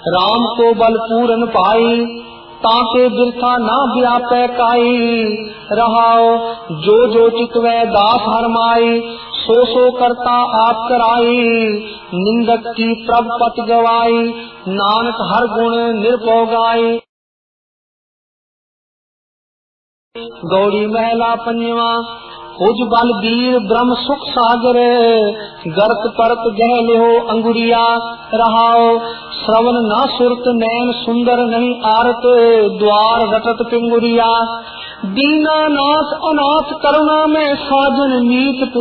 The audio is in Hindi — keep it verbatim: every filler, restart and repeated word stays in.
राम को बल पूरन पाई, ताके बिरथा ना व्यापै काई। रहाओ जो जो चितवै दास हरमाई, सो सो करता आप कराई। निंदक की प्रभ पत गवाई, नानक हर गुण निरपो गाई। गौड़ी महिला पंजवा। उज बल वीर ब्रह्म सुख सागर, गर्त परत गह लिहो अंगुरिया। रहाओ श्रवण न सुरत नैन सुंदर नहीं आरत, द्वार रटत पिंगुरिया। दीनानाथ अनाथ करुणा में साजन मीत